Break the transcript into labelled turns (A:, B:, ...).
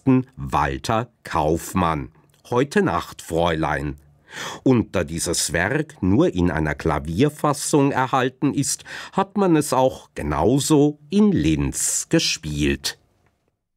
A: Komponisten Walter Kaufmann. Heute Nacht, Fräulein. Und da dieses Werk nur in einer Klavierfassung erhalten ist, hat man es auch genauso in Linz gespielt.